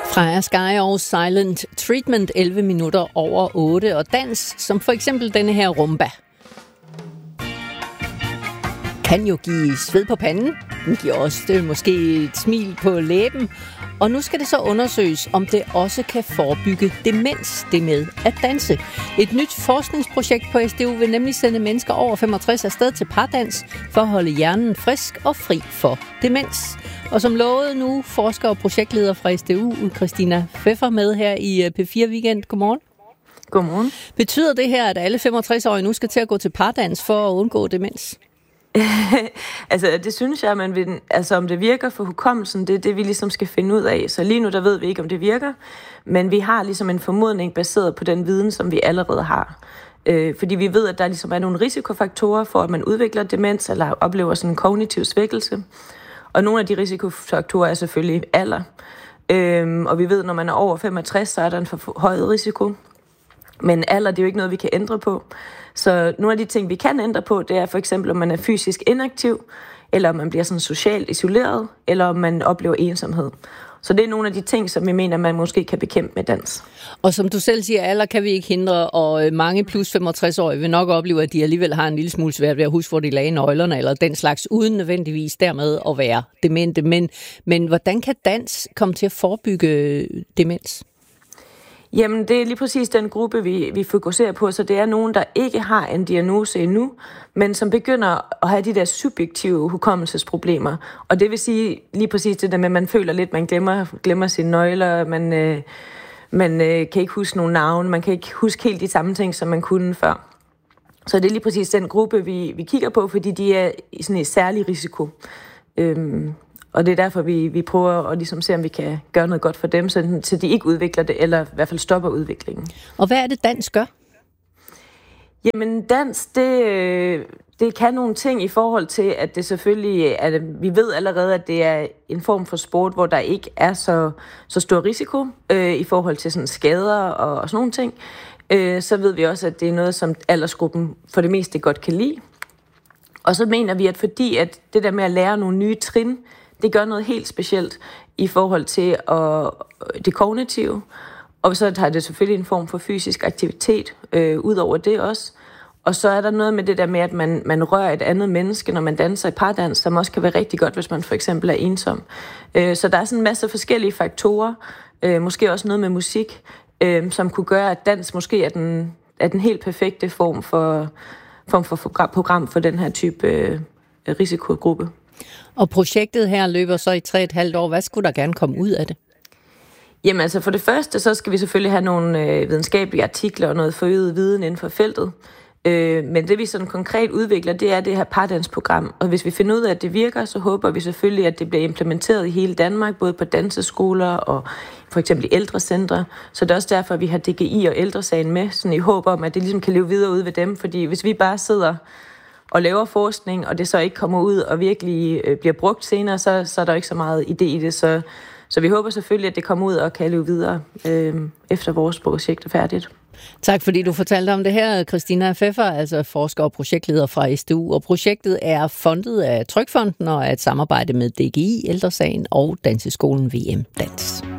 Freja Skye og Silent Treatment 11 minutter over 8, og dans som for eksempel denne her rumba kan jo give sved på panden. Den giver også måske et smil på læben. Og nu skal det så undersøges, om det også kan forebygge demens, det med at danse. Et nyt forskningsprojekt på SDU vil nemlig sende mennesker over 65 afsted til pardans for at holde hjernen frisk og fri for demens. Og som lovet nu, forsker og projektleder fra SDU, Christina Pfeffer, med her i P4 Weekend. Godmorgen. Godmorgen. Betyder det her, at alle 65-årige nu skal til at gå til pardans for at undgå demens? Altså, det synes jeg, om det virker for hukommelsen, det er det, vi ligesom skal finde ud af. Så lige nu, der ved vi ikke, om det virker, men vi har ligesom en formodning baseret på den viden, som vi allerede har. Fordi vi ved, at der ligesom er nogle risikofaktorer for, at man udvikler demens eller oplever sådan en kognitiv svækkelse. Og nogle af de risikofaktorer er selvfølgelig alder. Og vi ved, når man er over 65, så er der en forhøjet risiko. Men alder, det er jo ikke noget, vi kan ændre på. Så nogle af de ting, vi kan ændre på, det er for eksempel, om man er fysisk inaktiv, eller om man bliver sådan socialt isoleret, eller om man oplever ensomhed. Så det er nogle af de ting, som vi mener, man måske kan bekæmpe med dans. Og som du selv siger, alder kan vi ikke hindre, og mange plus 65-årige vil nok opleve, at de alligevel har en lille smule svært ved at huske, hvor de lagde nøglerne, eller den slags, uden nødvendigvis dermed at være demente. Men hvordan kan dans komme til at forebygge demens? Jamen, det er lige præcis den gruppe, vi fokuserer på, så det er nogen, der ikke har en diagnose endnu, men som begynder at have de der subjektive hukommelsesproblemer. Og det vil sige lige præcis det der med, at man føler lidt, man glemmer sine nøgler, man kan ikke huske nogle navne, man kan ikke huske helt de samme ting, som man kunne før. Så det er lige præcis den gruppe, vi kigger på, fordi de er i sådan en særlig risiko. Og det er derfor, vi prøver at ligesom se, om vi kan gøre noget godt for dem, så de ikke udvikler det, eller i hvert fald stopper udviklingen. Og hvad er det, dans gør? Jamen, dans, det kan nogle ting i forhold til, at det selvfølgelig er, vi ved allerede, at det er en form for sport, hvor der ikke er så stor risiko i forhold til sådan skader og sådan nogle ting. Så ved vi også, at det er noget, som aldersgruppen for det meste godt kan lide. Og så mener vi, at fordi at det der med at lære nogle nye trin, det gør noget helt specielt i forhold til det kognitive. Og så har det selvfølgelig en form for fysisk aktivitet ud over det også. Og så er der noget med det der med, at man rører et andet menneske, når man danser i pardans, som også kan være rigtig godt, hvis man for eksempel er ensom. Så der er sådan en masse forskellige faktorer, måske også noget med musik, som kunne gøre, at dans måske er den helt perfekte form for program for den her type risikogruppe. Og projektet her løber så i 3,5 år. Hvad skulle der gerne komme ud af det? Jamen altså for det første, så skal vi selvfølgelig have nogle videnskabelige artikler og noget forøget viden inden for feltet. Men det vi sådan konkret udvikler, det er det her pardansprogram. Og hvis vi finder ud af, at det virker, så håber vi selvfølgelig, at det bliver implementeret i hele Danmark, både på danseskoler og for eksempel i ældrecentre. Så det er også derfor, at vi har DGI og ældresagen med, sådan i håb om, at det ligesom kan leve videre ud ved dem. Fordi hvis vi bare sidder og laver forskning, og det så ikke kommer ud og virkelig bliver brugt senere, så er der ikke så meget idé i det. Så vi håber selvfølgelig, at det kommer ud og kan leve videre, efter vores projekt er færdigt. Tak fordi du fortalte om det her, Christina Pfeffer, altså forsker og projektleder fra SDU. Og projektet er fundet af Trygfonden og er et samarbejde med DGI, Ældresagen og Danseskolen VM Dans.